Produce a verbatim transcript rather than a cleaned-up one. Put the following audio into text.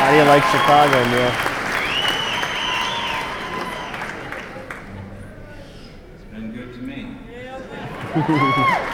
How do you like Chicago, Neil? It's been good to me.